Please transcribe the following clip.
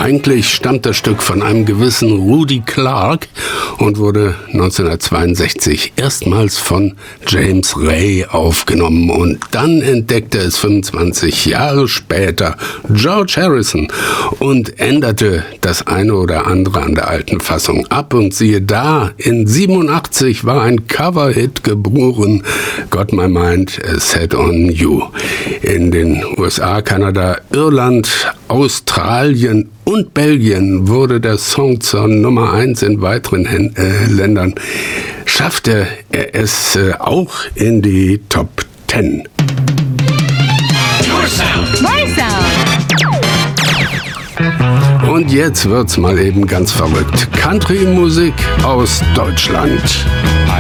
Eigentlich stammt das Stück von einem gewissen Rudy Clark und wurde 1962 erstmals von James Ray aufgenommen. Und dann entdeckte es 25 Jahre später George Harrison und änderte das eine oder andere an der alten Fassung ab. Und siehe da, in 87 war ein Cover-Hit geboren, Got My Mind Set on You. In den USA, Kanada, Irland, Australien und Belgien wurde der Song zur Nummer 1 in weiteren Ländern. Schaffte er es auch in die Top 10. Und jetzt wird's mal eben ganz verrückt. Country-Musik aus Deutschland.